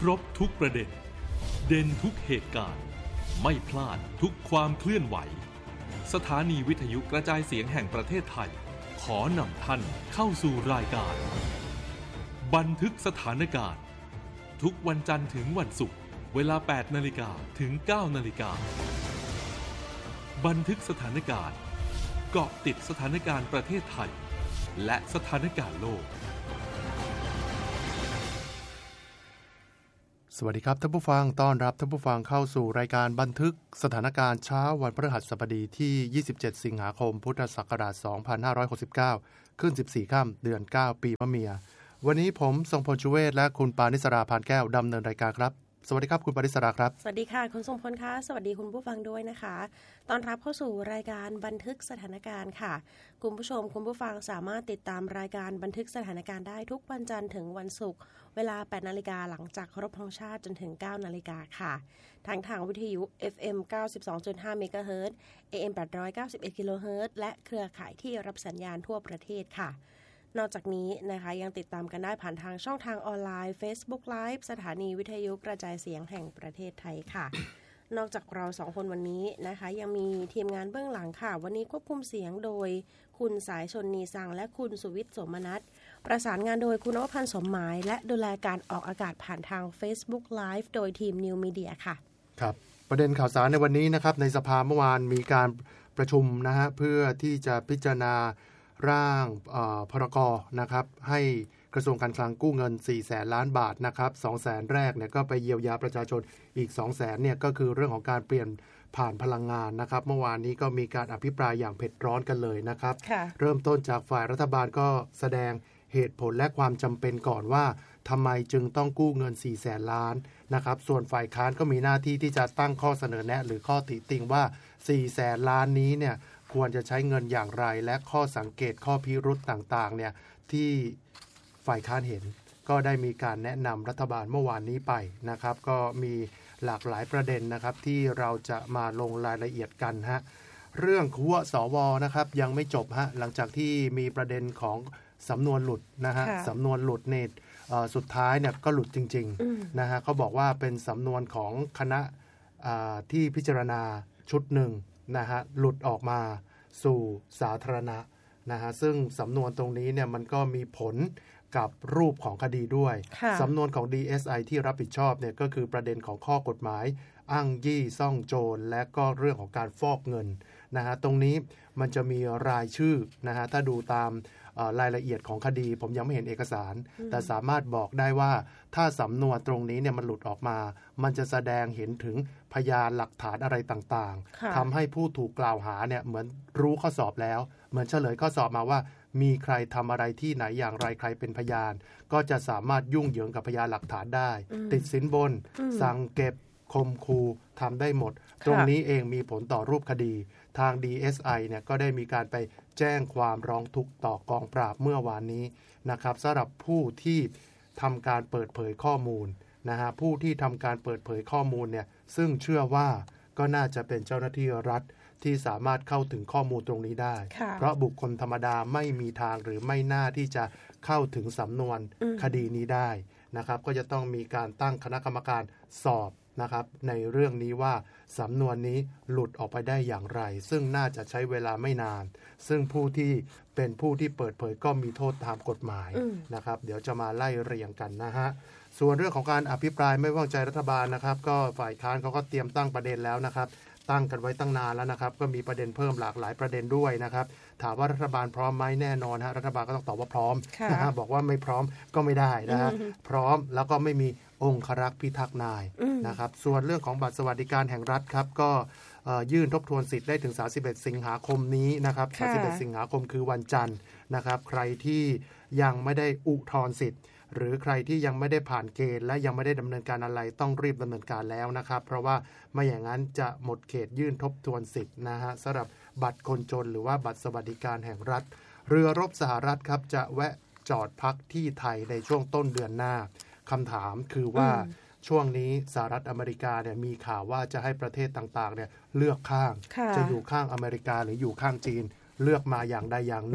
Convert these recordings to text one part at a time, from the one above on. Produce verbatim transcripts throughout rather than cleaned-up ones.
รบทุกประเด็นเด่นทุกเหตุการณ์ไม่พลาดทุกความเคลื่อนไหวสถานีวิทยุกระจายเสียงแห่งประเทศไทยขอนำท่านเข้าสู่รายการบันทึกสถานการณ์ทุกวันจันทร์ถึงวันศุกร์เวลา แปดนาฬิกา ถึง เก้านาฬิกาบันทึกสถานการณ์เกาะติดสถานการณ์ประเทศไทยและสถานการณ์โลกสวัสดีครับท่านผู้ฟังต้อนรับท่านผู้ฟังเข้าสู่รายการบันทึกสถานการณ์เช้าวันพฤหัสบดีที่ยี่สิบเจ็ดสิงหาคมพุทธศักราชสองพันห้าร้อยหกสิบเก้าขึ้นสิบสี่ค่ำเดือนเก้าปีมะเมียวันนี้ผมทรงพลชูเวศและคุณปานิสราพานแก้วดำเนินรายการครับสวัสดีครับคุณปานิสราครับสวัสดีค่ะคุณทรงพลค่ะสวัสดีคุณผู้ฟังด้วยนะคะต้อนรับเข้าสู่รายการบันทึกสถานการณ์ค่ะคุณผู้ชมคุณผู้ฟังสามารถติดตามรายการบันทึกสถานการณ์ได้ทุกวันจันทร์ถึงวันศุกร์เวลา แปดนาฬิกาหลังจากเคารพธงชาติจนถึง เก้านาฬิกาค่ะทางทางวิทยุ เอฟ เอ็ม เก้าสิบสองจุดห้า เมกะเฮิรตซ์ เอ เอ็ม แปดร้อยเก้าสิบเอ็ด กิโลเฮิรตซ์และเครือข่ายที่รับสัญญาณทั่วประเทศค่ะนอกจากนี้นะคะยังติดตามกันได้ผ่านทางช่องทางออนไลน์ Facebook Live สถานีวิทยุกระจายเสียงแห่งประเทศไทยค่ะ นอกจากเราสองคนวันนี้นะคะยังมีทีมงานเบื้องหลังค่ะวันนี้ควบคุมเสียงโดยคุณสายชนนีสังและคุณสุวิทย์โสมนัสประสานงานโดยคุณอวพันธ์สมหมายและดูแลการออกอากาศผ่านทาง Facebook Live โดยทีม New Media ค่ะครับประเด็นข่าวสารในวันนี้นะครับในสภาเมื่อวานมีการประชุมนะฮะเพื่อที่จะพิจารณาร่างพรก.นะครับให้กระทรวงการคลังกู้เงินสี่แสนล้านบาทนะครับสองแสนแรกเนี่ยก็ไปเยียวยาประชาชนอีกสองแสนเนี่ยก็คือเรื่องของการเปลี่ยนผ่านพลังงานนะครับเมื่อวานนี้ก็มีการอภิปรายอย่างเผ็ดร้อนกันเลยนะครับเริ่มต้นจากฝ่ายรัฐบาลก็แสดงเหตุผลและความจำเป็นก่อนว่าทำไมจึงต้องกู้เงินสี่แสนล้านนะครับส่วนฝ่ายค้านก็มีหน้าที่ที่จะตั้งข้อเสนอแนะหรือข้อติติงว่าสี่แสนล้านนี้เนี่ยควรจะใช้เงินอย่างไรและข้อสังเกตข้อพิรุธต่างๆเนี่ยที่ฝ่ายค้านเห็นก็ได้มีการแนะนำรัฐบาลเมื่อวานนี้ไปนะครับก็มีหลากหลายประเด็นนะครับที่เราจะมาลงรายละเอียดกันฮะเรื่องหัวสวนะครับยังไม่จบฮะหลังจากที่มีประเด็นของสำนวนหลุดนะฮะสำนวนหลุดเนี่ยสุดท้ายเนี่ยก็หลุดจริงๆนะฮะเขาบอกว่าเป็นสำนวนของคณะที่พิจารณาชุดหนึ่งนะฮะหลุดออกมาสู่สาธารณะนะฮะซึ่งสำนวนตรงนี้เนี่ยมันก็มีผลกับรูปของคดีด้วยสำนวนของ ดี เอส ไอ ที่รับผิดชอบเนี่ยก็คือประเด็นของข้อกฎหมายอ้างยี่ซ่องโจรและก็เรื่องของการฟอกเงินนะฮะตรงนี้มันจะมีรายชื่อนะฮะถ้าดูตามรายละเอียดของคดีผมยังไม่เห็นเอกสารแต่สามารถบอกได้ว่าถ้าสำนวนตรงนี้เนี่ยมันหลุดออกมามันจะแสดงเห็นถึงพยานหลักฐานอะไรต่างๆทำให้ผู้ถูกกล่าวหาเนี่ยเหมือนรู้ข้อสอบแล้วเหมือนเฉลยข้อสอบมาว่ามีใครทำอะไรที่ไหนอย่างไรใครเป็นพยานก็จะสามารถยุ่งเหยิงกับพยานหลักฐานได้ติดสินบนสั่งเก็บคมคูทำได้หมดตรงนี้เองมีผลต่อรูปคดีทาง ดี เอส ไอ เนี่ยก็ได้มีการไปแจ้งความร้องทุกข์ต่อกองปราบเมื่อวานนี้นะครับสำหรับผู้ที่ทำการเปิดเผยข้อมูลนะฮะผู้ที่ทำการเปิดเผยข้อมูลเนี่ยซึ่งเชื่อว่าก็น่าจะเป็นเจ้าหน้าที่รัฐที่สามารถเข้าถึงข้อมูลตรงนี้ได้เพราะบุคคลธรรมดาไม่มีทางหรือไม่น่าที่จะเข้าถึงสำนวนคดีนี้ได้นะครับก็จะต้องมีการตั้งคณะกรรมการสอบนะครับในเรื่องนี้ว่าสำนวนนี้หลุดออกไปได้อย่างไรซึ่งน่าจะใช้เวลาไม่นานซึ่งผู้ที่เป็นผู้ที่เปิดเผยก็มีโทษตามกฎหมายนะครับเดี๋ยวจะมาไล่เรียงกันนะฮะส่วนเรื่องของการอภิปรายไม่ไว้วางใจรัฐบาลนะครับก็ฝ่ายค้านเขาก็เตรียมตั้งประเด็นแล้วนะครับตั้งกันไว้ตั้งนานแล้วนะครับก็มีประเด็นเพิ่มหลากหลายประเด็นด้วยนะครับถามว่ารัฐบาลพร้อมไหมแน่นอนฮะรัฐบาลก็ต้องตอบว่าพร้อมนะฮะบอกว่าไม่พร้อมก็ไม่ได้นะฮะพร้อมแล้วก็ไม่มีองครักษ์พิทักษ์นายนะครับส่วนเรื่องของบัตรสวัสดิการแห่งรัฐครับก็ยื่นทบทวนสิทธิ์ได้ถึงสามสิบเอ็ดสิงหาคมนี้นะครับสามสิบเอ็ดสิงหาคมคือวันจันทร์นะครับใครที่ยังไม่ได้อุทธรณ์สิทธิ์หรือใครที่ยังไม่ได้ผ่านเกณฑ์และยังไม่ได้ดำเนินการอะไรต้องรีบดำเนินการแล้วนะครับเพราะว่าไม่อย่างนั้นจะหมดเขตยื่นทบทวนสิทธิ์นะฮะสำหรับบัตรคนจนหรือว่าบัตรสวัสดิการแห่งรัฐเรือรบสหรัฐครับจะแวะจอดพักที่ไทยในช่วงต้นเดือนหน้าคำถามคือว่าช่วงนี้สหรัฐอเมริกาเนี่ยมีข่าวว่าจะให้ประเทศต่างๆเนี่ยเลือกข้างจะอยู่ข้างอเมริกาหรืออยู่ข้างจีนเลือกมาอย่างใดอย่างหนึ่ง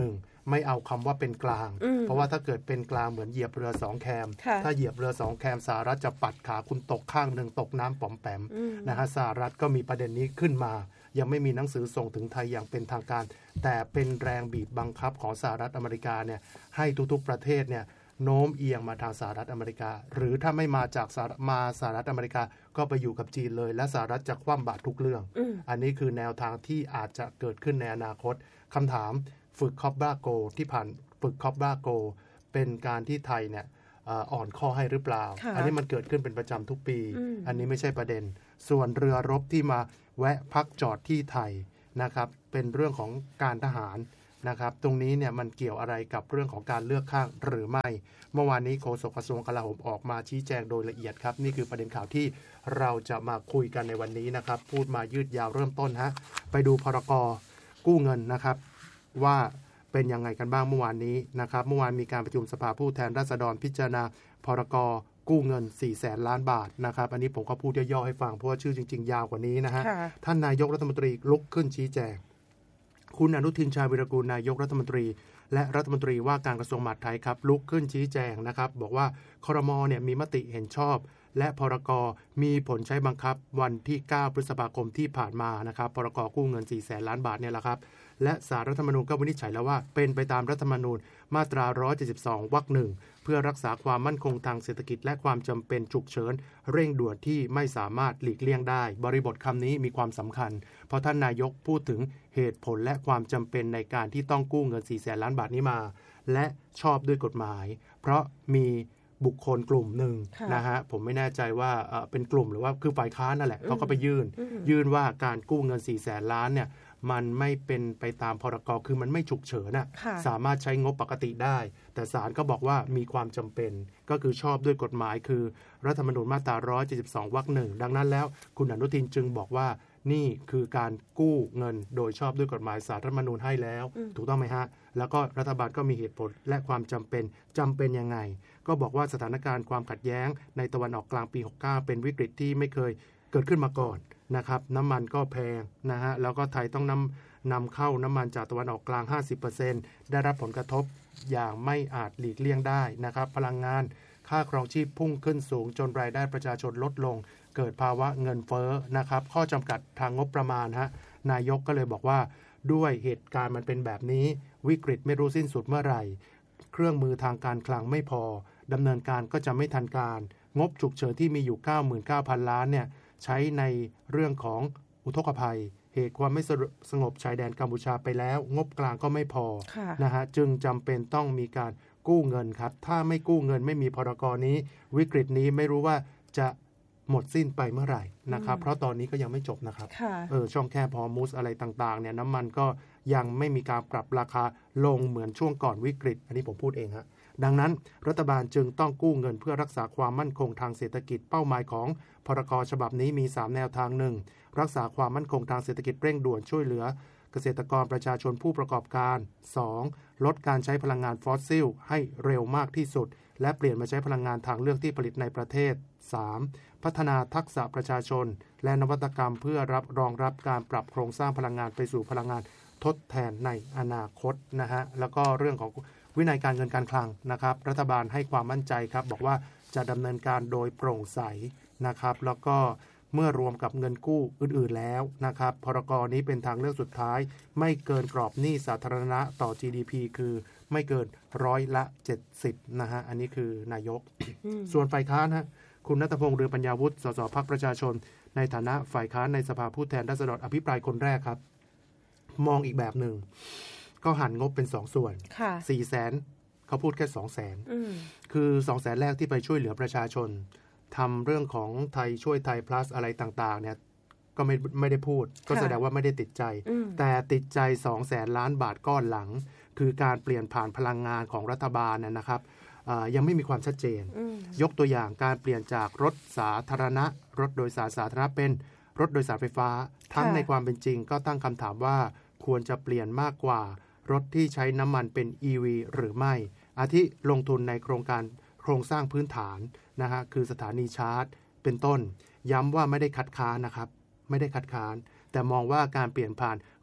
ไม่เอาคำว่าเป็นกลางเพราะว่าถ้าเกิดเป็นกลางเหมือนเหยียบเรือสองแคมถ้าเหยียบเรือสองแคมสหรัฐจะปัดขาคุณตกข้างหนึ่งตกน้ำป๋อมแปมนะฮะสหรัฐก็มีประเด็นนี้ขึ้นมายังไม่มีหนังสือส่งถึงไทยอย่างเป็นทางการแต่เป็นแรงบีบบังคับของสหรัฐอเมริกาเนี่ยให้ทุกๆประเทศเนี่ยโน้มเอียงมาทางสหรัฐอเมริกาหรือถ้าไม่มาจากมาสหรัฐอเมริกาก็ไปอยู่กับจีนเลยและสหรัฐจะคว่ำบาตรทุกเรื่อง อ, อันนี้คือแนวทางที่อาจจะเกิดขึ้นในอนาคตคำถามฝึกคอปบราโกที่ผ่านฝึกคอปบราโกเป็นการที่ไทยเนี่ยอ่อนข้อให้หรือเปล่าอันนี้มันเกิดขึ้นเป็นประจำทุกปี อ, อันนี้ไม่ใช่ประเด็นส่วนเรือรบที่มาแวะพักจอดที่ไทยนะครับเป็นเรื่องของการทหารนะครับตรงนี้เนี่ยมันเกี่ยวอะไรกับเรื่องของการเลือกข้างหรือไม่เมื่อวานนี้โฆษกกระทรวงกลาโหมออกมาชี้แจงโดยละเอียดครับนี่คือประเด็นข่าวที่เราจะมาคุยกันในวันนี้นะครับพูดมายืดยาวเริ่มต้นฮะไปดูพรกกู้เงินนะครับว่าเป็นยังไงกันบ้างเมื่อวานนี้นะครับเมื่อวานมีการประชุมสภาผู้แทนราษฎรพิจารณาพรกกู้เงินสี่แสนล้านบาทนะครับอันนี้ผมก็พูดย่อๆให้ฟังเพราะว่าชื่อจริงๆยาวกว่านี้นะฮะท่านนายกรัฐมนตรีลุกขึ้นชี้แจงคุณอนุทินชาญวิรากูลนายกรัฐมนตรีและรัฐมนตรีว่าการกระทรวงมหาดไทยครับลุกขึ้นชี้แจงนะครับบอกว่าครม.เนี่ยมีมติเห็นชอบและพรก.มีผลใช้บังคับวันที่เก้าพฤษภาคมที่ผ่านมานะครับพรก.กู้เงินสี่แสนล้านบาทเนี่ยแหละครับและศาลรัฐธรรมนูญก็วินิจฉัยแล้วว่าเป็นไปตามรัฐธรรมนูญมาตราหนึ่งร้อยเจ็ดสิบสองวรรคหนึ่งเพื่อรักษาความมั่นคงทางเศรษฐกิจและความจำเป็นฉุกเฉินเร่งด่วนที่ไม่สามารถหลีกเลี่ยงได้บริบทคำนี้มีความสำคัญเพราะท่านนายกพูดถึงเหตุผลและความจำเป็นในการที่ต้องกู้เงินสี่แสนล้านบาทนี้มาและชอบด้วยกฎหมายเพราะมีบุคคลกลุ่มหนึ่งนะฮะผมไม่แน่ใจว่าเป็นกลุ่มหรือว่าคือฝ่ายค้านนั่นแหละเขาก็ไปยื่นยื่นว่าการกู้เงินสี่แสนล้านเนี่ยมันไม่เป็นไปตามพรก.คือมันไม่ฉุกเฉินน่ะสามารถใช้งบปกติได้แต่ศาลก็บอกว่ามีความจำเป็นก็คือชอบด้วยกฎหมายคือรัฐธรรมนูญมาตราหนึ่งร้อยเจ็ดสิบสองวรรคหนึ่งดังนั้นแล้วคุณอนุทินจึงบอกว่านี่คือการกู้เงินโดยชอบด้วยกฎหมายศาลรัฐธรรมนูญให้แล้วถูกต้องไหมฮะแล้วก็รัฐบาลก็มีเหตุผลและความจำเป็นจำเป็นยังไงก็บอกว่าสถานการณ์ความขัดแย้งในตะวันออกกลางปีหกสิบเก้าเป็นวิกฤตที่ไม่เคยเกิดขึ้นมาก่อนนะครับน้ำมันก็แพงนะฮะแล้วก็ไทยต้องนำนำเข้าน้ำมันจากตะวันออกกลาง ห้าสิบเปอร์เซ็นต์ ได้รับผลกระทบอย่างไม่อาจหลีกเลี่ยงได้นะครับพลังงานค่าครองชีพพุ่งขึ้นสูงจนรายได้ประชาชนลดลงเกิดภาวะเงินเฟ้อนะครับข้อจำกัดทางงบประมาณฮะนายกก็เลยบอกว่าด้วยเหตุการณ์มันเป็นแบบนี้วิกฤตไม่รู้สิ้นสุดเมื่อไหร่เครื่องมือทางการคลังไม่พอดำเนินการก็จะไม่ทันการงบฉุกเฉินที่มีอยู่ เก้าหมื่นเก้าพัน ล้านเนี่ยใช้ในเรื่องของอุทกภัยเหตุความไม่สงบชายแดนกัมพูชาไปแล้วงบกลางก็ไม่พอนะฮะจึงจำเป็นต้องมีการกู้เงินครับถ้าไม่กู้เงินไม่มีพรก.นี้วิกฤตนี้ไม่รู้ว่าจะหมดสิ้นไปเมื่อไหร่นะครับเพราะตอนนี้ก็ยังไม่จบนะครับเออช่องแคบฮอร์มุสอะไรต่างๆเนี่ยน้ำมันก็ยังไม่มีการปรับราคาลงเหมือนช่วงก่อนวิกฤตอันนี้ผมพูดเองฮะดังนั้นรัฐบาลจึงต้องกู้เงินเพื่อรักษาความมั่นคงทางเศรษฐกิจเป้าหมายของพรก.ฉบับนี้มีสามแนวทางหนึ่งรักษาความมั่นคงทางเศรษฐกิจเร่งด่วนช่วยเหลือเกษตรกรประชาชนผู้ประกอบการสองลดการใช้พลังงานฟอสซิลให้เร็วมากที่สุดและเปลี่ยนมาใช้พลังงานทางเลือกที่ผลิตในประเทศสามพัฒนาทักษะประชาชนและนวัตกรรมเพื่อรับรองรับการปรับโครงสร้างพลังงานไปสู่พลังงานทดแทนในอนาคตนะฮะแล้วก็เรื่องของวินัยการเงินการคลังนะครับรัฐบาลให้ความมั่นใจครับบอกว่าจะดำเนินการโดยโปร่งใสนะครับแล้วก็เมื่อรวมกับเงินกู้อื่นๆแล้วนะครับพรก.นี้เป็นทางเลือกสุดท้ายไม่เกินกรอบหนี้สาธารณะต่อ จี ดี พี คือไม่เกินร้อยละเจ็ดสิบนะฮะอันนี้คือนายก ส่วนฝ่ายค้านฮะคุณณัฐพงษ์เรืองปัญญาวุฒิสสพรรคประชาชนในฐานะฝ่ายค้านในสภาผู้แทนราษฎรอภิปรายคนแรกครับมองอีกแบบหนึ่งก็หันงบเป็นสองส่วนสี่แสนเขาพูดแค่สองแสนคือสองแสนแรกที่ไปช่วยเหลือประชาชนทำเรื่องของไทยช่วยไทย plus อะไรต่างๆเนี่ยก็ไม่ไม่ได้พูดก็แสดงว่าไม่ได้ติดใจแต่ติดใจสองแสนล้านบาทก้อนหลังคือการเปลี่ยนผ่านพลังงานของรัฐบาลเนี่ยนะครับยังไม่มีความชัดเจนยกตัวอย่างการเปลี่ยนจากรถสาธารณะรถโดยสารสาธารณะเป็นรถโดยสารไฟฟ้าทั้งในความเป็นจริงก็ตั้งคำถามว่าควรจะเปลี่ยนมากกว่ารถที่ใช้น้ำมันเป็น อี วี หรือไม่อาทิลงทุนในโครงการโครงสร้างพื้นฐานนะฮะคือสถานีชาร์จเป็นต้นย้ำว่าไม่ได้คัดค้านนะครับไม่ได้คัดค้านแต่มองว่าการเปลี่ยนผ่าน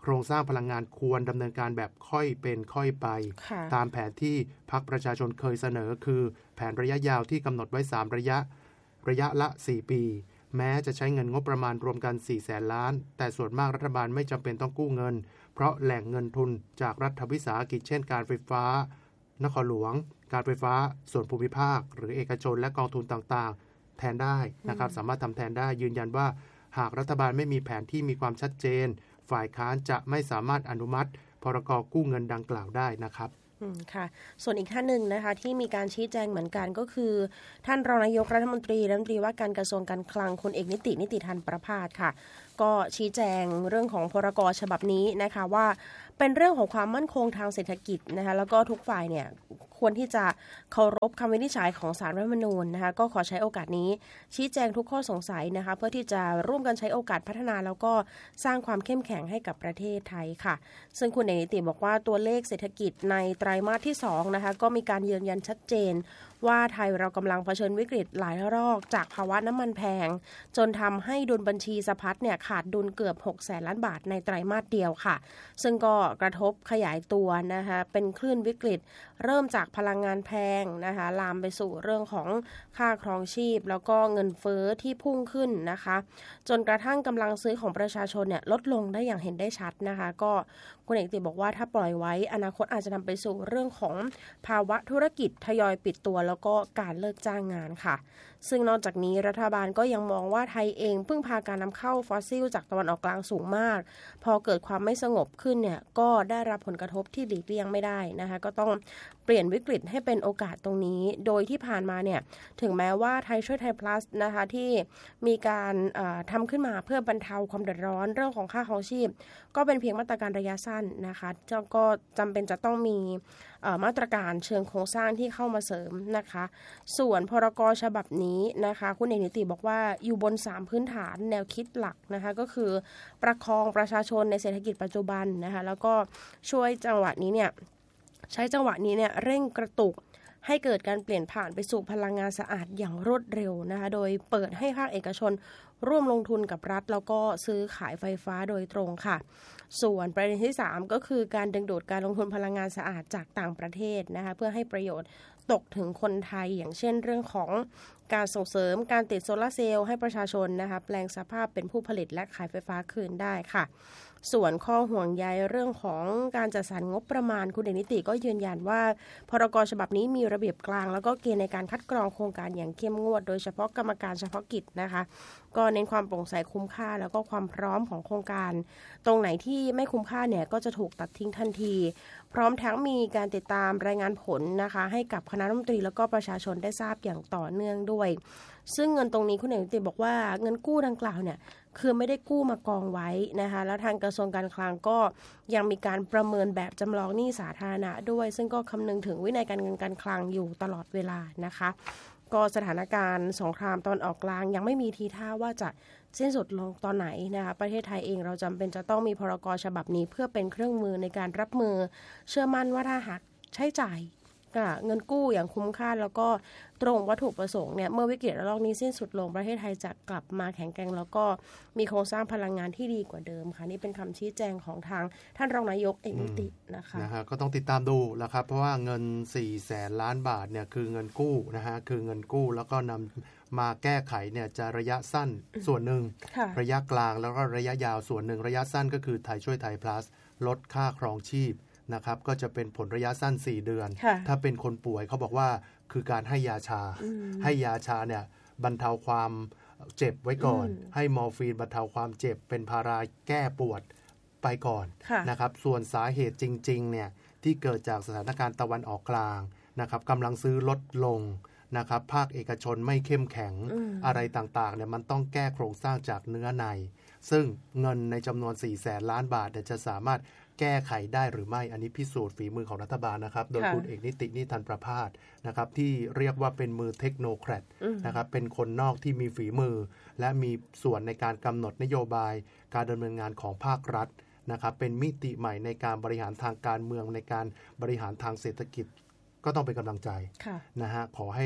โครงสร้างพลังงานควรดำเนินการแบบค่อยเป็นค่อยไปตามแผนที่พรรคประชาชนเคยเสนอคือแผนระยะยาวที่กำหนดไว้สามระยะระยะละสี่ปีแม้จะใช้เงินงบประมาณรวมกันสี่แสนล้านแต่ส่วนมากรัฐบาลไม่จำเป็นต้องกู้เงินเพราะแหล่งเงินทุนจากรัฐวิสาหกิจเช่นการไฟฟ้านครหลวงการไฟฟ้าส่วนภูมิภาคหรือเอกชนและกองทุนต่างๆแทนได้นะครับสามารถทำแทนได้ยืนยันว่าหากรัฐบาลไม่มีแผนที่มีความชัดเจนฝ่ายค้านจะไม่สามารถอนุมัติพรกกู้เงินดังกล่าวได้นะครับอืมค่ะส่วนอีกท่านหนึ่งนะคะที่มีการชี้แจงเหมือนกันก็คือท่านรองนายกรัฐมนตรีรัฐมนตรีว่าการกระทรวงการคลังคุณเอกนิตินิติธันประภาสค่ะก็ชี้แจงเรื่องของพรกฉบับนี้นะคะว่าเป็นเรื่องของความมั่นคงทางเศรษฐกิจนะคะแล้วก็ทุกฝ่ายเนี่ยควรที่จะเคารพคำวินิจฉัยของศาลรัฐธรรมนูญนะคะก็ขอใช้โอกาสนี้ชี้แจงทุกข้อสงสัยนะคะเพื่อที่จะร่วมกันใช้โอกาสพัฒนาแล้วก็สร้างความเข้มแข็งให้กับประเทศไทยค่ะซึ่งคุณเอกนิติบอกว่าตัวเลขเศรษฐกิจในไตรมาสที่สองนะคะก็มีการยืนยันชัดเจนว่าไทยเรากำลังเผชิญวิกฤตหลายรอกจากภาวะน้ำมันแพงจนทำให้ดุลบัญชีสะพัดเนี่ยขาดดุลเกือบหกแสนล้านบาทในไตรมาสเดียวค่ะซึ่งก็กระทบขยายตัวนะคะเป็นคลื่นวิกฤตเริ่มจากพลังงานแพงนะคะลามไปสู่เรื่องของค่าครองชีพแล้วก็เงินเฟ้อที่พุ่งขึ้นนะคะจนกระทั่งกำลังซื้อของประชาชนเนี่ยลดลงได้อย่างเห็นได้ชัดนะคะก็คุณเอกติบอกว่าถ้าปล่อยไว้อนาคตอาจจะนำไปสู่เรื่องของภาวะธุรกิจทยอยปิดตัวแล้วก็การเลิกจ้างงานค่ะซึ่งนอกจากนี้รัฐบาลก็ยังมองว่าไทยเองพึ่งพาการนำเข้าฟอสซิลจากตะวันออกกลางสูงมากพอเกิดความไม่สงบขึ้นเนี่ยก็ได้รับผลกระทบที่หลีกเลี่ยงไม่ได้นะคะก็ต้องเปลี่ยนวิกฤตให้เป็นโอกาสตรงนี้โดยที่ผ่านมาเนี่ยถึงแม้ว่าไทยช่วยไทย plus นะคะที่มีการทำขึ้นมาเพื่อบรรเทาความเดือดร้อนเรื่องของค่าครองชีพก็เป็นเพียงมาตรการระยะสั้นนะคะก็จำเป็นจะต้องมีมาตรการเชิงโครงสร้างที่เข้ามาเสริมนะคะส่วนพรกฉบับนี้นะคะคุณเอกนิติบอกว่าอยู่บนสามพื้นฐานแนวคิดหลักนะคะก็คือประคองประชาชนในเศรษฐกิจปัจจุบันนะคะแล้วก็ช่วยจังหวะนี้เนี่ยใช้จังหวะนี้เนี่ยเร่งกระตุกให้เกิดการเปลี่ยนผ่านไปสู่พลังงานสะอาดอย่างรวดเร็วนะคะโดยเปิดให้ภาคเอกชนร่วมลงทุนกับรัฐแล้วก็ซื้อขายไฟฟ้าโดยตรงค่ะส่วนประเด็นที่สามก็คือการดึงดูดการลงทุนพลังงานสะอาดจากต่างประเทศนะคะเพื่อให้ประโยชน์ตกถึงคนไทยอย่างเช่นเรื่องของการส่งเสริมการติดโซลาร์เซลล์ให้ประชาชนนะคะแปลงสภาพเป็นผู้ผลิตและขายไฟฟ้าคืนได้ค่ะส่วนข้อห่วงใยเรื่องของการจัดสรรงบประมาณคุณเอกนิติก็ยืนยันว่าพรกฉบับนี้มีระเบียบกลางแล้วก็เกณฑ์ในการคัดกรองโครงการอย่างเข้มงวดโดยเฉพาะกรรมการเฉพาะกิจนะคะก็เน้นความโปร่งใสคุ้มค่าแล้วก็ความพร้อมของโครงการตรงไหนที่ไม่คุ้มค่าเนี่ยก็จะถูกตัดทิ้งทันทีพร้อมทั้งมีการติดตามรายงานผลนะคะให้กับคณะรัฐมนตรีแล้วก็ประชาชนได้ทราบอย่างต่อเนื่องด้วยซึ่งเงินตรงนี้คุณเอกนิติบอกว่าเงินกู้ดังกล่าวเนี่ยคือไม่ได้กู้มากองไว้นะคะแล้วทางกระทรวงการคลังก็ยังมีการประเมินแบบจำลองหนี้สาธารณะด้วยซึ่งก็คำนึงถึงวินัยการเงินการคลังอยู่ตลอดเวลานะคะก็สถานการณ์สงครามตอนออกกลางยังไม่มีทีท่าว่าจะสิ้นสุดลงตอนไหนนะคะประเทศไทยเองเราจำเป็นจะต้องมีพรกฉบับนี้เพื่อเป็นเครื่องมือในการรับมือเชื่อมั่นว่าถ้าหากใช้จ่ายเงินกู้อย่างคุ้มค่าแล้วก็ตรงวัตถุประสงค์เนี่ยเมื่อวิกฤตระลอกนี้สิ้นสุดลงประเทศไทยจะกลับมาแข็งแกร่งแล้วก็มีโครงสร้างพลังงานที่ดีกว่าเดิมค่ะนี่เป็นคำชี้แจงของทางท่านรองนายกเอกนิตินะคะนะฮะก็ต้องติดตามดูแล้วครับเพราะว่าเงินสี่แสนล้านบาทเนี่ยคือเงินกู้นะฮะคือเงินกู้แล้วก็นำมาแก้ไขเนี่ยจะระยะสั้นส่วนหนึ่งระยะกลางแล้วก็ระยะยาวส่วนหนึ่งระยะสั้นก็คือไทยช่วยไทย plus ลดค่าครองชีพนะครับก็จะเป็นผลระยะสั้นสี่เดือนถ้าเป็นคนป่วยเขาบอกว่าคือการให้ยาชาให้ยาชาเนี่ยบรรเทาความเจ็บไว้ก่อนให้มอร์ฟีนบรรเทาความเจ็บเป็นพาราแก้ปวดไปก่อนนะครับส่วนสาเหตุจริงๆเนี่ยที่เกิดจากสถานการณ์ตะวันออกกลางนะครับกำลังซื้อลดลงนะครับภาคเอกชนไม่เข้มแข็ง อ, อะไรต่างๆเนี่ยมันต้องแก้โครงสร้างจากเนื้อในซึ่งเงินในจำนวนสี่แสนล้านบาทเนี่ยจะสามารถแก้ไขได้หรือไม่อันนี้พิสูจน์ฝีมือของรัฐบาลนะครับโดยคุณเอกนิตินิธันประภาสนะครับที่เรียกว่าเป็นมือเทคโนแครตนะครับเป็นคนนอกที่มีฝีมือและมีส่วนในการกำหนดนโยบายการดำเนินงานของภาครัฐนะครับเป็นมิติใหม่ในการบริหารทางการเมืองในการบริหารทางเศรษฐกิจก็ต้องเป็นกำลังใจนะฮะขอให้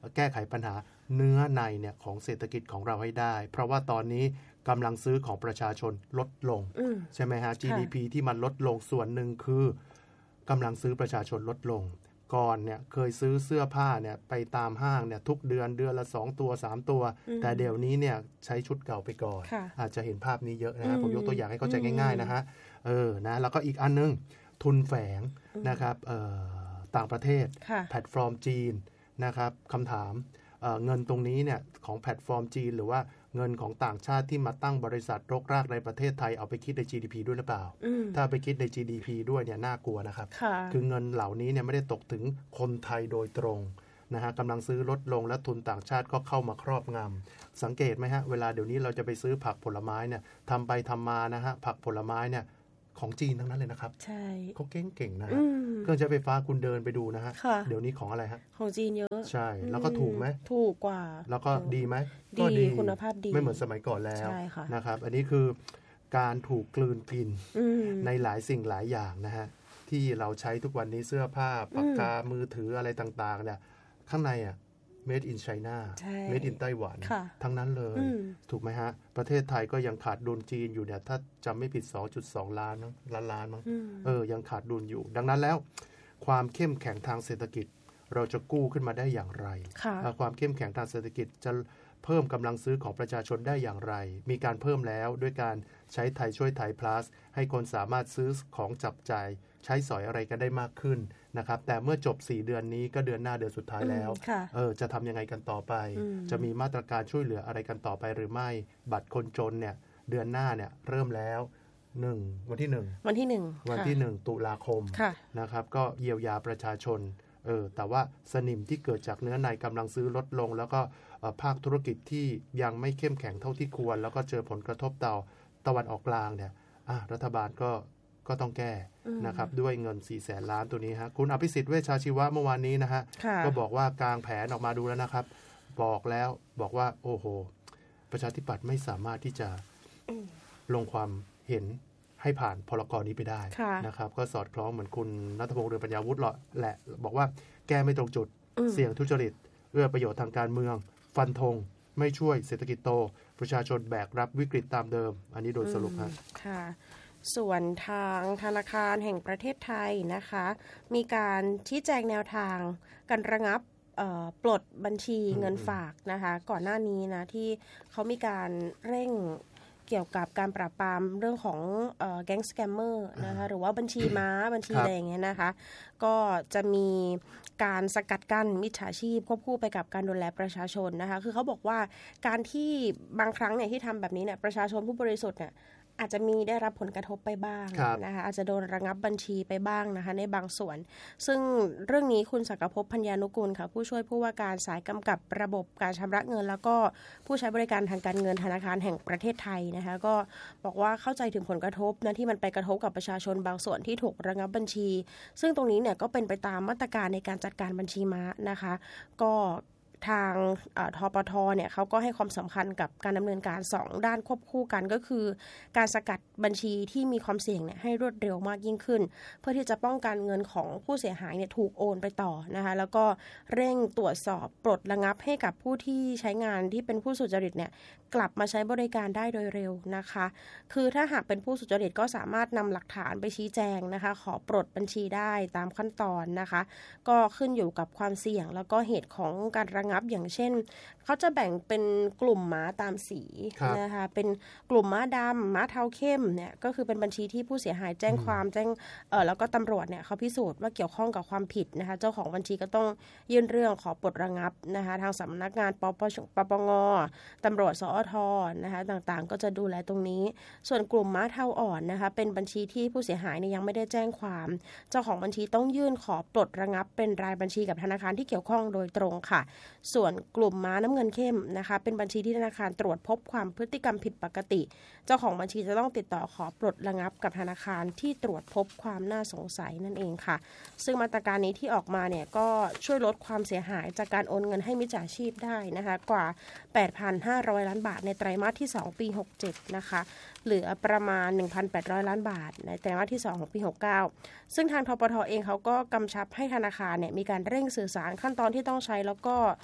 แก้ไขปัญหาเนื้อในเนี่ยของเศรษฐกิจของเราให้ได้เพราะว่าตอนนี้กำลังซื้อของประชาชนลดลงใช่ไหมฮะ จี ดี พี ที่มันลดลงส่วนหนึ่งคือกำลังซื้อประชาชนลดลงก่อนเนี่ยเคยซื้อเสื้อผ้าเนี่ยไปตามห้างเนี่ยทุกเดือนเดือนละสองตัวสามตัวแต่เดี๋ยวนี้เนี่ยใช้ชุดเก่าไปก่อนอาจจะเห็นภาพนี้เยอะนะฮะผมยกตัวอย่างให้เข้าใจง่ายๆนะฮะเออนะแล้วก็อีกอันนึงทุนแฝงนะครับเอ่อต่างประเทศแพลตฟอร์มจีนนะครับคำถาม เ, เงินตรงนี้เนี่ยของแพลตฟอร์มจีนหรือว่าเงินของต่างชาติที่มาตั้งบริษัทรกรากในประเทศไทยเอาไปคิดใน จี ดี พี ด้วยหรือเปล่าถ้าไปคิดใน จี ดี พี ด้วยเนี่ยน่ากลัวนะครับคือเงินเหล่านี้เนี่ยไม่ได้ตกถึงคนไทยโดยตรงนะฮะกำลังซื้อลดลงและทุนต่างชาติก็เข้ามาครอบงำสังเกตไหมฮะเวลาเดี๋ยวนี้เราจะไปซื้อผักผลไม้เนี่ยทำไปทำมานะฮะผักผลไม้เนี่ยของจีนทั้งนั้นเลยนะครับใช่เขาเก่งๆนะฮะเครื่องใช้ไฟฟ้าคุณเดินไปดูนะฮะเดี๋ยวนี้ของอะไรฮะของจีนเยอะใช่แล้วก็ถูกไหมถูกกว่าแล้วก็ดีไหมก็ดีคุณภาพดีไม่เหมือนสมัยก่อนแล้วนะครับอันนี้คือการถูกกลืนกินในหลายสิ่งหลายอย่างนะฮะที่เราใช้ทุกวันนี้เสื้อผ้าปากกามือถืออะไรต่างๆเนี่ยข้างในอ่ะMade in China Made in ไต้หวันทั้งนั้นเลยถูกไหมฮะประเทศไทยก็ยังขาดดุลจีนอยู่เนี่ยถ้าจำไม่ผิด สองจุดสอง ล้านล้านล้านมั้งเออยังขาดดุลอยู่ดังนั้นแล้วความเข้มแข็งทางเศรษฐกิจเราจะกู้ขึ้นมาได้อย่างไรความเข้มแข็งทางเศรษฐกิจจะเพิ่มกำลังซื้อของประชาชนได้อย่างไรมีการเพิ่มแล้วด้วยการใช้ไทยช่วยไทย plus ให้คนสามารถซื้อของจับจ่ายใช้สอยอะไรกันได้มากขึ้นนะครับแต่เมื่อจบสี่เดือนนี้ก็เดือนหน้าเดือนสุดท้ายแล้วเออจะทำยังไงกันต่อไปจะมีมาตรการช่วยเหลืออะไรกันต่อไปหรือไม่บัตรคนจนเนี่ยเดือนหน้าเนี่ยเริ่มแล้วหนึ่งวันที่หนึ่งวันที่หนึ่งวันที่หนึ่งตุลาคมนะครับก็เยียวยาประชาชนเออแต่ว่าสนิมที่เกิดจากเนื้อในกำลังซื้อลดลงแล้วก็ภาคธุรกิจที่ยังไม่เข้มแข็งเท่าที่ควรแล้วก็เจอผลกระทบต่อตะวันออกกลางเนี่ยรัฐบาลก็ก็ต้องแก้นะครับด้วยเงินสี่แสนล้านตัวนี้ฮะคุณอภิสิทธิ์เวชชาชีวะเมื่อวานนี้นะฮะก็บอกว่ากางแผนออกมาดูแล้วนะครับบอกแล้วบอกว่าโอ้โหประชาธิปัตย์ไม่สามารถที่จะลงความเห็นให้ผ่านพรกนี้ไปได้นะครับก็สอดคล้องเหมือนคุณณัฐพงษ์เรืองปัญญาวุฒิแหละบอกว่าแก้ไม่ตรงจุดเสี่ยงทุจริตเอื้อประโยชน์ทางการเมืองฟันธงไม่ช่วยเศรษฐกิจโตประชาชนแบกรับวิกฤตตามเดิมอันนี้โดยสรุปครับค่ะส่วนทางธนาคารแห่งประเทศไทยนะคะมีการชี้แจงแนวทางการระงับปลดบัญชีเงินฝากนะคะก่อนหน้านี้นะที่เขามีการเร่งเกี่ยวกับการปราบปรามเรื่องของแก๊งสแกมเมอร์นะคะหรือว่าบัญชีม้าบัญชีอะไรอย่างเงี้ยนะคะก็จะมีการสกัดกั้นมิจฉาชีพควบคู่ไปกับการดูแลประชาชนนะคะคือเขาบอกว่าการที่บางครั้งเนี่ยที่ทำแบบนี้เนี่ยประชาชนผู้บริสุทธิ์เนี่ยอาจจะมีได้รับผลกระทบไปบ้างนะคะอาจจะโดนระงับบัญชีไปบ้างนะคะในบางส่วนซึ่งเรื่องนี้คุณศักภพพัญญานุกูลค่ะผู้ช่วยผู้ว่าการสายกำกับระบบการชำระเงินแล้วก็ผู้ใช้บริการทางการเงินธนาคารแห่งประเทศไทยนะคะก็บอกว่าเข้าใจถึงผลกระทบนะที่มันไปกระทบกับประชาชนบางส่วนที่ถูกระงับบัญชีซึ่งตรงนี้เนี่ยก็เป็นไปตามมาตรการในการจัดการบัญชีม้านะคะก็ทางทปทเนี่ยเขาก็ให้ความสำคัญกับการดำเนินการสองด้านควบคู่กันก็คือการสกัดบัญชีที่มีความเสี่ยงเนี่ยให้รวดเร็วมากยิ่งขึ้นเพื่อที่จะป้องกันเงินของผู้เสียหายเนี่ยถูกโอนไปต่อนะคะแล้วก็เร่งตรวจสอบปลดระงับให้กับผู้ที่ใช้งานที่เป็นผู้สุจริตเนี่ยกลับมาใช้บริการได้โดยเร็วนะคะคือถ้าหากเป็นผู้สุจริตก็สามารถนำหลักฐานไปชี้แจงนะคะขอปลดบัญชีได้ตามขั้นตอนนะคะก็ขึ้นอยู่กับความเสี่ยงแล้วก็เหตุของการระงับอย่างเช่นเขาจะแบ่งเป็นกลุ่มม้าตามสีนะคะเป็นกลุ่มม้าดำม้าเทาเข้มเนี่ยก็คือเป็นบัญชีที่ผู้เสียหายแจ้งความแจ้งเออแล้วก็ตำรวจเนี่ยเขาพิสูจน์ว่าเกี่ยวข้องกับความผิดนะคะเจ้าของบัญชีก็ต้องยื่นเรื่องขอปลดระงับนะคะทางสำนักงานปปปปงตำรวจสอทนะคะต่างๆก็จะดูแลตรงนี้ส่วนกลุ่มม้าเทาอ่อนนะคะเป็นบัญชีที่ผู้เสียหายเนี่ยยังไม่ได้แจ้งความเจ้าของบัญชีต้องยื่นขอปลดระงับเป็นรายบัญชีกับธนาคารที่เกี่ยวข้องโดยตรงค่ะส่วนกลุ่มม้าน้ำเงินเข้มนะคะเป็นบัญชีที่ธนาคารตรวจพบความพฤติกรรมผิดปกติเจ้าของบัญชีจะต้องติดต่อขอปลดระงับกับธนาคารที่ตรวจพบความน่าสงสัยนั่นเองค่ะซึ่งมาตรการนี้ที่ออกมาเนี่ยก็ช่วยลดความเสียหายจากการโอนเงินให้มิจฉาชีพได้นะคะกว่า แปดพันห้าร้อย ล้านบาทในไตรมาสที่สองปีหกเจ็ดนะคะเหลือประมาณ หนึ่งพันแปดร้อย ล้านบาทในไตรมาสที่สองของปีหกเก้าซึ่งทางธปทเองเขาก็กำชับให้ธนาคารเนี่ยมีการเร่งสื่อสารขั้นตอนที่ต้องใช้แล้วก็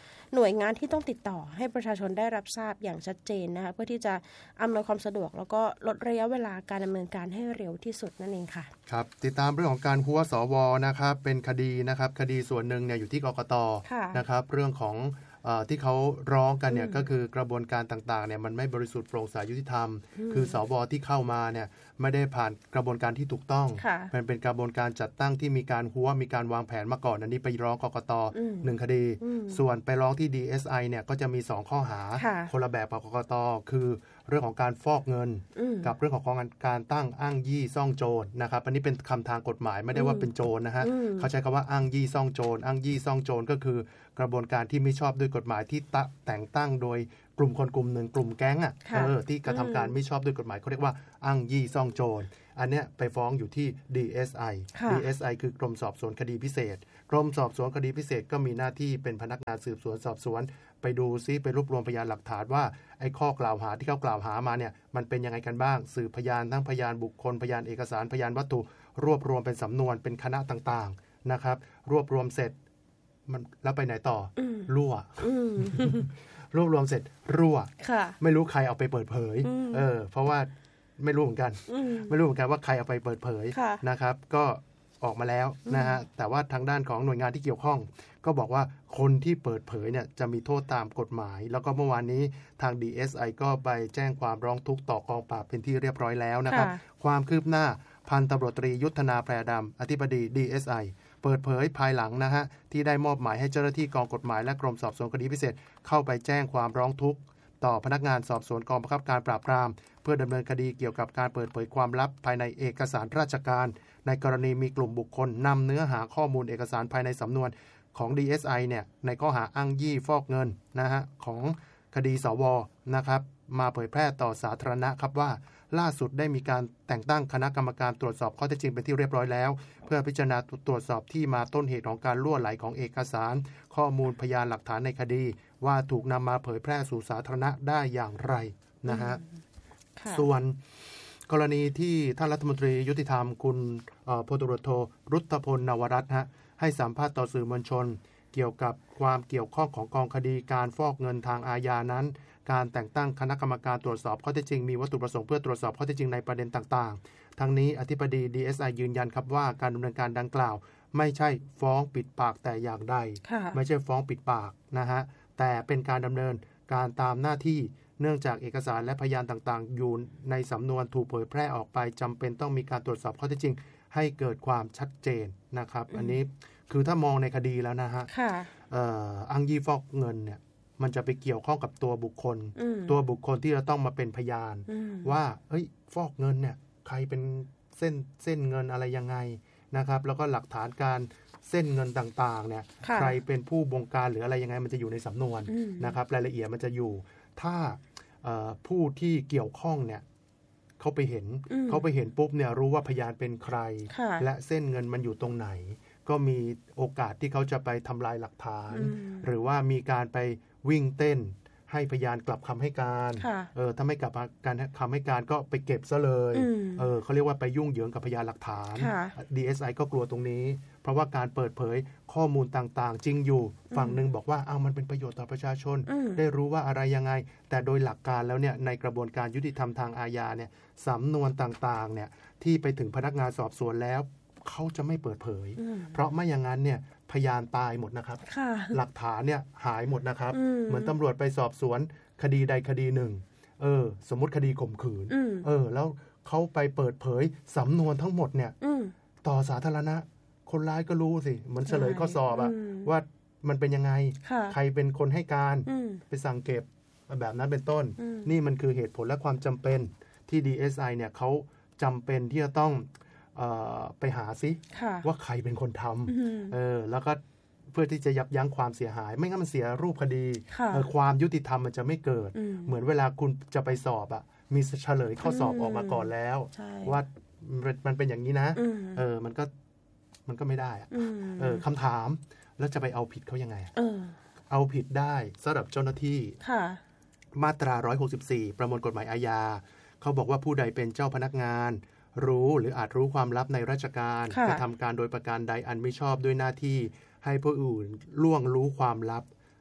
หน่วยงานที่ต้องติดต่อให้ประชาชนได้รับทราบอย่างชัดเจนนะคะเพื่อที่จะอำนวยความสะดวกแล้วก็ลดระยะเวลาการดำเนินการให้เร็วที่สุดนั่นเองค่ะครับติดตามเรื่องของการหัวสวนะครับเป็นคดีนะครับคดีส่วนหนึ่งเนี่ยอยู่ที่กกต.นะครับเรื่องของที่เขาร้องกันเนี่ยก็คือกระบวนการต่างๆเนี่ยมันไม่บริสุทธิ์โปร่งใสยุติธรรมคือสวที่เข้ามาเนี่ยไม่ได้ผ่านกระบวนการที่ถูกต้องมันเป็นกระบวนการจัดตั้งที่มีการหัวมีการวางแผนมาก่อนอันนี้ไปร้องกกต.หนึ่งคดีส่วนไปร้องที่ ดี เอส ไอ เนี่ยก็จะมีสองข้อหาคนละแบบกับกกต.คือเรื่องของการฟอกเงินกับเรื่องของการตั้งอ้างยี่ซ่องโจรนะครับอันนี้เป็นคำทางกฎหมายไม่ได้ว่าเป็นโจรนะฮะเขาใช้คำว่าอ้างยี่ซ่องโจรอ้างยี่ซ่องโจรก็คือกระบวนการที่ไม่ชอบด้วยกฎหมายที่แต่งตั้งโดยกลุ่มคนกลุ่มหนึ่งกลุ่มแก๊งอ่ะเออที่กระทำการไม่ชอบด้วยกฎหมายเขาเรียกว่าอ้างยี่ซ่องโจรอันเนี้ยไปฟ้องอยู่ที่ ดี เอส ไอ ดี เอส ไอ คือกรมสอบสวนคดีพิเศษกรมสอบสวนคดีพิเศษก็มีหน้าที่เป็นพนักงานสืบสวนสอบสวนไปดูซิไปรวบรวมพยานหลักฐานว่าไอ้ข้อกล่าวหาที่เขากล่าวหามาเนี่ยมันเป็นยังไงกันบ้างสืบพยานทั้งพยานบุคคลพยานเอกสารพยานวัตถุรวบรวมเป็นสำนวนเป็นคณะต่างๆนะครับรวบรวมเสร็จมันแล้วไปไหนต่อรั่วรวบรวมเสร็จรั่วไม่รู้ใครเอาไปเปิดเผยเออเพราะว่าไม่รู้เหมือนกันไม่รู้เหมือนกันว่าใครเอาไปเปิดเผยนะครับก็ออกมาแล้วนะฮะแต่ว่าทางด้านของหน่วยงานที่เกี่ยวข้องก็บอกว่าคนที่เปิดเผยเนี่ยจะมีโทษตามกฎหมายแล้วก็เมื่อวานนี้ทาง ดี เอส ไอ ก็ไปแจ้งความร้องทุกข์ต่อกองปราบเป็นที่เรียบร้อยแล้วนะครับความคืบหน้าพันตำรวจตรียุทธนาแพรดำอธิบดี ดี เอส ไอ เปิดเผยภายหลังนะฮะที่ได้มอบหมายให้เจ้าหน้าที่กองกฎหมายและกรมสอบสวนคดีพิเศษเข้าไปแจ้งความร้องทุกข์ต่อพนักงานสอบสวนกองบังคับการปราบปรามเพื่อดำเนินคดีเกี่ยวกับการเปิดเผยความลับภายในเอกสารราชการในกรณีมีกลุ่มบุคคลนำเนื้อหาข้อมูลเอกสารภายในสำนวนของ ดี เอส ไอ เนี่ยในข้อหาอ้างยี่ฟอกเงินนะฮะของคดีสวนะครับมาเผยแพร่ต่อสาธารณะครับว่าล่าสุดได้มีการแต่งตั้งคณะกรรมการตรวจสอบข้อเท็จจริงเป็นที่เรียบร้อยแล้วเพื่อพิจารณาตรวจสอบที่มาต้นเหตุของการรั่วไหลของเอกสารข้อมูลพยานหลักฐานในคดีว่าถูกนำมาเผยแพร่สู่สาธารณะได้อย่างไรนะฮะส่วนกรณีที่ท่านรัฐมนตรียุติธรรมคุณพลตำรวจโทรุตพลนวรัตน์ฮะให้สัมภาษณ์ต่อสื่อมวลชนเกี่ยวกับความเกี่ยวข้องของกองคดีการฟอกเงินทางอาญานั้นการแต่งตั้งคณะกรรมการตรวจสอบข้อเท็จจริงมีวัตถุประสงค์เพื่อตรวจสอบข้อเท็จจริงในประเด็นต่างๆทั้งนี้อธิบดี ดี เอส ไอ ยืนยันครับว่าการดำเนินการดังกล่าวไม่ใช่ฟ้องปิดปากแต่อย่างใดไม่ใช่ฟ้องปิดปากนะฮะแต่เป็นการดำเนินการตามหน้าที่เนื่องจากเอกสารและพยานต่างๆอยู่ในสำนวนถูกเผยแพร่ออกไปจำเป็นต้องมีการตรวจสอบข้อเท็จจริงให้เกิดความชัดเจนนะครับอันนี้คือถ้ามองในคดีแล้วนะฮะอ้างยี่ฟอกเงินเนี่ยมันจะไปเกี่ยวข้องกับตัวบุคคลตัวบุคคลที่จะต้องมาเป็นพยานว่าเอ้ยฟอกเงินเนี่ยใครเป็นเส้นเส้นเงินอะไรยังไงนะครับแล้วก็หลักฐานการเส้นเงินต่างๆเนี่ยใครเป็นผู้บงการหรืออะไรยังไงมันจะอยู่ในสำนวนนะครับรายละเอียดมันจะอยู่ถ้าผู้ที่เกี่ยวข้องเนี่ยเขาไปเห็นเขาไปเห็นปุ๊บเนี่ยรู้ว่าพยานเป็นใครและเส้นเงินมันอยู่ตรงไหนก็มีโอกาสที่เขาจะไปทำลายหลักฐานหรือว่ามีการไปวิ่งเต้นให้พยานกลับคำให้การเออถ้าไม่กลับการคำให้การก็ไปเก็บซะเลยเออเขาเรียกว่าไปยุ่งเหยิงกับพยานหลักฐาน ดี เอส ไอ ก็กลัวตรงนี้เพราะว่าการเปิดเผยข้อมูลต่างๆจริงอยู่ฝั่งหนึ่งบอกว่าอ้าวมันเป็นประโยชน์ต่อประชาชนได้รู้ว่าอะไรยังไงแต่โดยหลักการแล้วเนี่ยในกระบวนการยุติธรรมทางอาญาเนี่ยสำนวนต่างๆเนี่ยที่ไปถึงพนักงานสอบสวนแล้วเขาจะไม่เปิดเผยเพราะไม่อย่างนั้นเนี่ยพยานตายหมดนะครับหลักฐานเนี่ยหายหมดนะครับเหมือนตำรวจไปสอบสวนคดีใดคดีหนึ่งเออสมมติคดีข่มขืนเออแล้วเขาไปเปิดเผยสำนวนทั้งหมดเนี่ยต่อสาธารณะคนร้ายก็รู้สิเหมือนเฉลยข้อสอบอะว่ามันเป็นยังไงใครเป็นคนให้การไปสั่งเก็บแบบนั้นเป็นต้นนี่มันคือเหตุผลและความจำเป็นที่ ดี เอส ไอ เนี่ยเขาจำเป็นที่จะต้องไปหาซิว่าใครเป็นคนทำเออแล้วก็เพื่อที่จะยับยั้งความเสียหายไม่งั้นมันเสียรูปคดีความยุติธรรมมันจะไม่เกิดเหมือนเวลาคุณจะไปสอบอ่ะมีเฉลยข้อสอบออกมาก่อนแล้วว่ามันเป็นอย่างนี้นะเออมันก็มันก็ไม่ได้อ่ะเออคำถามแล้วจะไปเอาผิดเขายังไงเออเอาผิดได้สำหรับเจ้าหน้าที่มาตราหนึ่งร้อยหกสิบสี่ประมวลกฎหมายอาญาเขาบอกว่าผู้ใดเป็นเจ้าพนักงานรู้หรืออาจรู้ความลับในราชการกระทำการโดยประการใดอันไม่ชอบด้วยหน้าที่ให้ผู้อื่นล่วงรู้ความลับ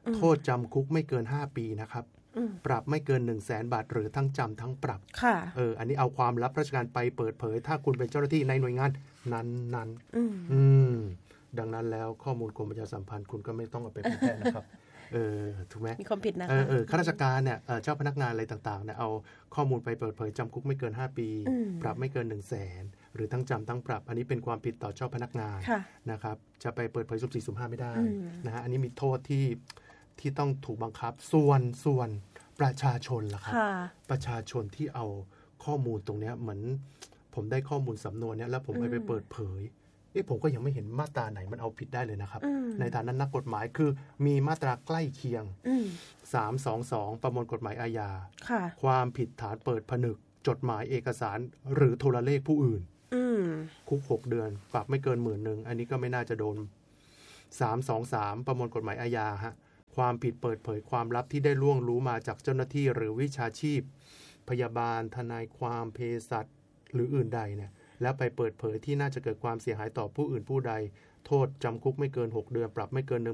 โทษจำคุกไม่เกินห้าปีนะครับปรับไม่เกิน หนึ่งแสน บาทหรือทั้งจำทั้งปรับค่ะเอออันนี้เอาความลับราชการไปเปิดเผยถ้าคุณเป็นเจ้าหน้าที่ในหน่วยงานนั้นๆอืมอืมดังนั้นแล้วข้อมูลกรมประชาสัมพันธ์คุณก็ไม่ต้องเอาไปเผยแพร่นะครับเออถูกไหมมีความผิดนะคะเออเออข้าราชการเนี่ยเจ้าพนักงานอะไรต่างๆเนี่ยเอาข้อมูลไปเปิดเผยจำคุกไม่เกินห้าปีปรับไม่เกิน หนึ่งแสน หรือทั้งจำทั้งปรับอันนี้เป็นความผิดต่อเจ้าพนักงานนะครับจะไปเปิดเผยสุ่มสี่สุ่มห้าไม่ได้นะฮะอันนี้มีโทษที่ที่ต้องถูกบังคับส่วนส่วนประชาชนล่ะครับประชาชนที่เอาข้อมูลตรงนี้เหมือนผมได้ข้อมูลสำนวนเนี่ยแล้วผมไปเปิดเผยเอ๊ะผมก็ยังไม่เห็นมาตราไหนมันเอาผิดได้เลยนะครับในฐานะนักกฎหมายคือมีมาตราใกล้เคียงสามสองสองประมวลกฎหมายอาญาความผิดฐานเปิดผนึกจดหมายเอกสารหรือโทรเลขผู้อื่นคุกหกเดือนปรับไม่เกินหมื่นนึงอันนี้ก็ไม่น่าจะโดนสามสองสามประมวลกฎหมายอาญาฮะความผิดเปิดเผยความลับที่ได้ล่วงรู้มาจากเจ้าหน้าที่หรือวิชาชีพพยาบาลทนายความเภสัชหรืออื่นใดเนี่ยแล้วไปเปิดเผยที่น่าจะเกิดความเสียหายต่อผู้อื่นผู้ใดโทษจำคุกไม่เกินหกเดือนปรับไม่เกิน